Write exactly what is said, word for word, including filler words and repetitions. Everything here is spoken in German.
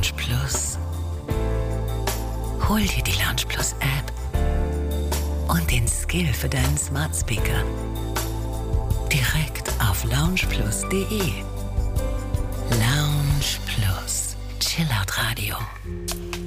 Lounge Plus. Hol dir die Lounge Plus App und den Skill für deinen Smart Speaker direkt auf lounge plus punkt de. Lounge Plus. Chillout Radio.